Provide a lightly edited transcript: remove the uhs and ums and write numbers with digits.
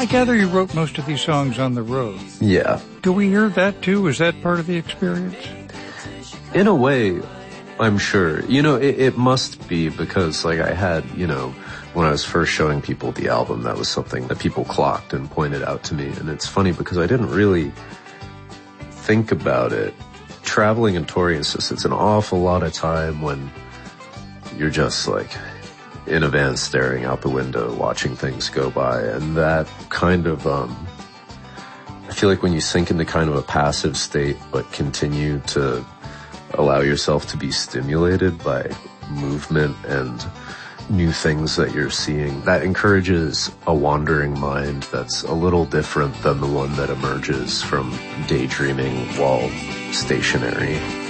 gather you wrote most of these songs on the road. Yeah. Do we hear that too? Is that part of the experience? In a way, I'm sure. It must be because, like, I had, when I was first showing people the album, that was something that people clocked and pointed out to me. And it's funny because I didn't really think about it. Traveling and touring, it's an awful lot of time when you're just, like, in a van staring out the window, watching things go by. And that kind of, I feel like when you sink into kind of a passive state but continue to allow yourself to be stimulated by movement and new things that you're seeing, that encourages a wandering mind that's a little different than the one that emerges from daydreaming while stationary.